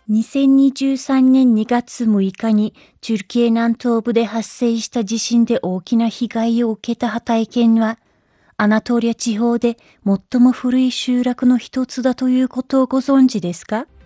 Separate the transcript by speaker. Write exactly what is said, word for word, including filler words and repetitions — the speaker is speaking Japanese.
Speaker 1: にせんにじゅうさんねんにがつむいかにチュルキエ南東部で発生した地震で大きな被害を受けたハタイ県は、アナトリア地方で最も古い集落の一つだということをご存知ですか？